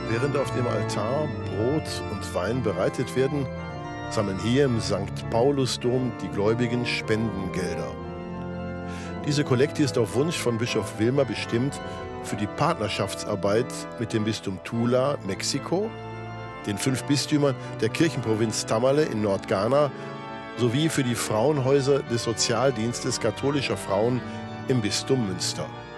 Während auf dem Altar Brot und Wein bereitet werden, sammeln hier im St. Paulusdom die Gläubigen Spendengelder. Diese Kollekte ist auf Wunsch von Bischof Wilmer bestimmt für die Partnerschaftsarbeit mit dem Bistum Tula, Mexiko, den 5 Bistümern der Kirchenprovinz Tamale in Nordghana sowie für die Frauenhäuser des Sozialdienstes katholischer Frauen im Bistum Münster.